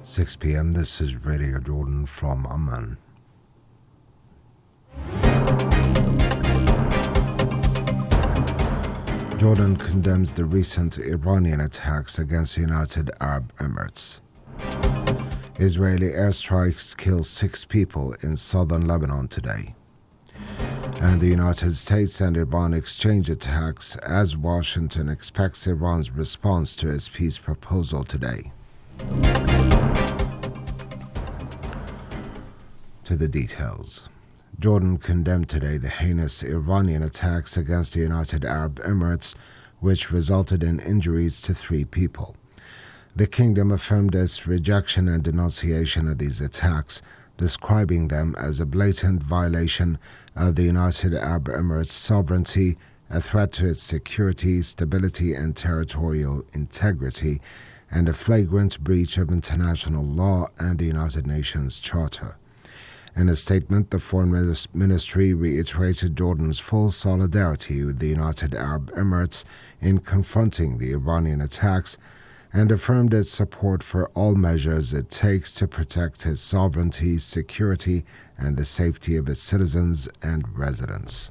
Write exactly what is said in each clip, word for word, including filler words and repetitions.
six p.m. This is Radio Jordan from Amman. Jordan condemns the recent Iranian attacks against the United Arab Emirates. Israeli airstrikes kill six people in southern Lebanon today. And the United States and Iran exchange attacks as Washington expects Iran's response to its peace proposal today. To the details. Jordan condemned today the heinous Iranian attacks against the United Arab Emirates, which resulted in injuries to three people. The kingdom affirmed its rejection and denunciation of these attacks, describing them as a blatant violation of the United Arab Emirates' sovereignty, a threat to its security, stability, and territorial integrity, and a flagrant breach of international law and the United Nations Charter. In a statement, the Foreign Ministry reiterated Jordan's full solidarity with the United Arab Emirates in confronting the Iranian attacks and affirmed its support for all measures it takes to protect its sovereignty, security, and the safety of its citizens and residents.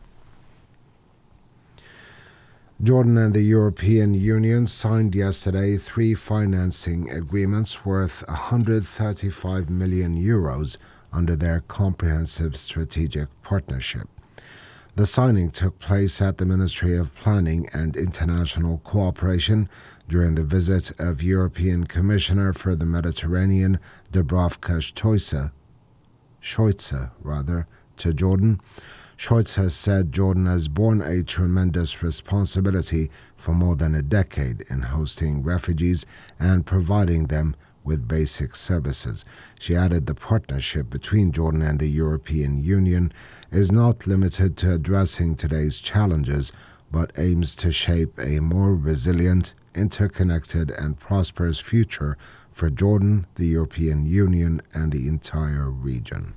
Jordan and the European Union signed yesterday three financing agreements worth one hundred thirty-five million euros under their comprehensive strategic partnership. The signing took place at the Ministry of Planning and International Cooperation during the visit of European Commissioner for the Mediterranean Dubravka Šuica, Šuica rather, to Jordan. Šuica said Jordan has borne a tremendous responsibility for more than a decade in hosting refugees and providing them with basic services. She added the partnership between Jordan and the European Union is not limited to addressing today's challenges, but aims to shape a more resilient, interconnected, and prosperous future for Jordan, the European Union, and the entire region.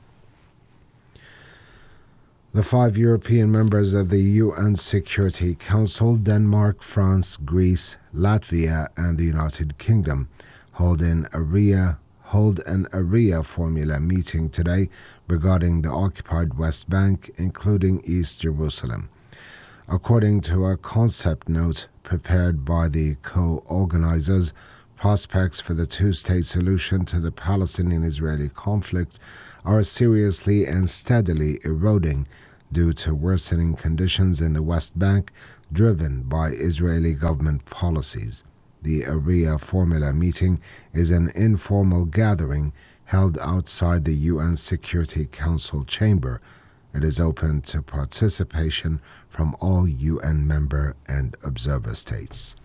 The five European members of the U N Security Council, Denmark, France, Greece, Latvia, and the United Kingdom, hold an area hold an area formula meeting today regarding the occupied West Bank, including East Jerusalem. According to a concept note prepared by the co-organizers, prospects for the two-state solution to the Palestinian-Israeli conflict are seriously and steadily eroding due to worsening conditions in the West Bank driven by Israeli government policies. The Area Formula meeting is an informal gathering held outside the U N Security Council chamber. It is open to participation from all U N member and observer states.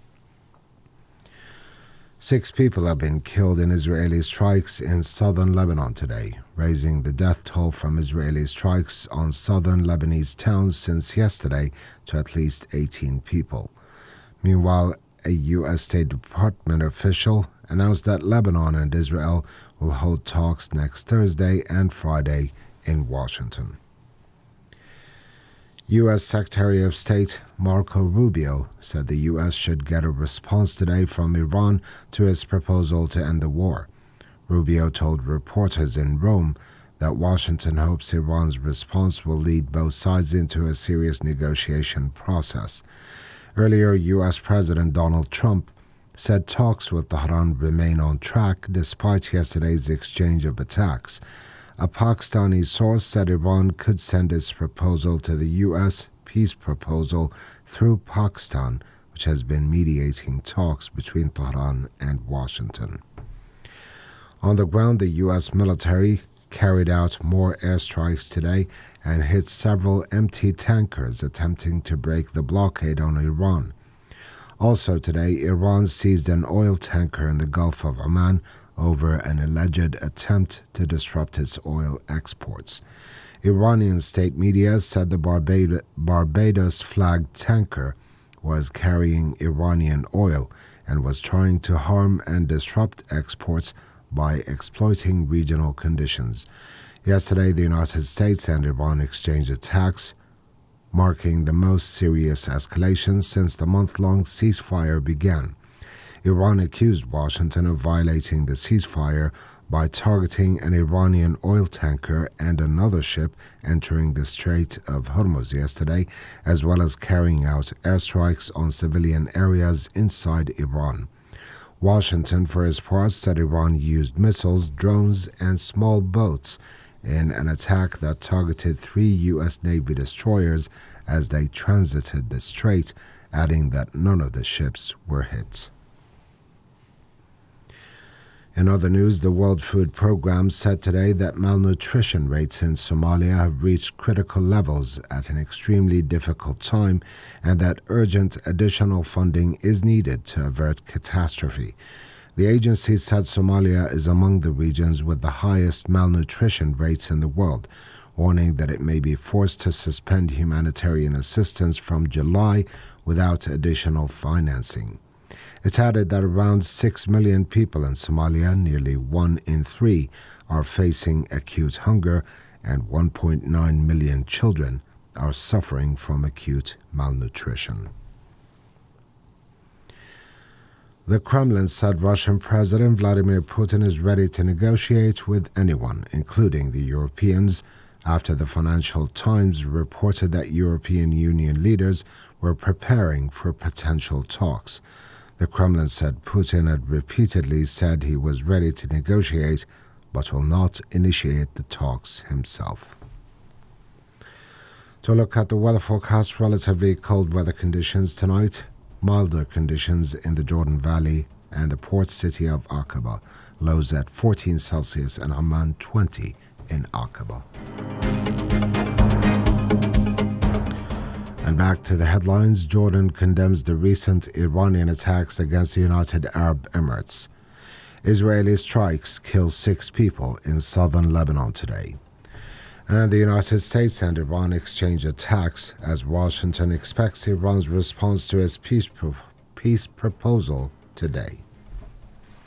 Six people have been killed in Israeli strikes in southern Lebanon today, raising the death toll from Israeli strikes on southern Lebanese towns since yesterday to at least eighteen people. Meanwhile, a U S State Department official announced that Lebanon and Israel will hold talks next Thursday and Friday in Washington. U S Secretary of State Marco Rubio said the U S should get a response today from Iran to its proposal to end the war. Rubio told reporters in Rome that Washington hopes Iran's response will lead both sides into a serious negotiation process. Earlier, U S President Donald Trump said talks with Tehran remain on track despite yesterday's exchange of attacks. A Pakistani source said Iran could send its proposal to the U S peace proposal through Pakistan, which has been mediating talks between Tehran and Washington. On the ground, the U S military carried out more airstrikes today and hit several empty tankers attempting to break the blockade on Iran. Also today, Iran seized an oil tanker in the Gulf of Oman over an alleged attempt to disrupt its oil exports. Iranian state media said the Barbad- Barbados-flagged tanker was carrying Iranian oil and was trying to harm and disrupt exports by exploiting regional conditions. Yesterday, the United States and Iran exchanged attacks, marking the most serious escalation since the month-long ceasefire began. Iran accused Washington of violating the ceasefire by targeting an Iranian oil tanker and another ship entering the Strait of Hormuz yesterday, as well as carrying out airstrikes on civilian areas inside Iran. Washington, for its part, said Iran used missiles, drones, and small boats in an attack that targeted three U S Navy destroyers as they transited the strait, adding that none of the ships were hit. In other news, the World Food Programme said today that malnutrition rates in Somalia have reached critical levels at an extremely difficult time and that urgent additional funding is needed to avert catastrophe. The agency said Somalia is among the regions with the highest malnutrition rates in the world, warning that it may be forced to suspend humanitarian assistance from July without additional financing. It added that around six million people in Somalia, nearly one in three, are facing acute hunger, and one point nine million children are suffering from acute malnutrition. The Kremlin said Russian President Vladimir Putin is ready to negotiate with anyone, including the Europeans, after the Financial Times reported that European Union leaders were preparing for potential talks. The Kremlin said Putin had repeatedly said he was ready to negotiate, but will not initiate the talks himself. To look at the weather forecast, relatively cold weather conditions tonight, milder conditions in the Jordan Valley and the port city of Aqaba, lows at fourteen Celsius and Amman twenty in Aqaba. And back to the headlines, Jordan condemns the recent Iranian attacks against the United Arab Emirates. Israeli strikes kill six people in southern Lebanon today. And the United States and Iran exchange attacks as Washington expects Iran's response to its peace, pro- peace proposal today.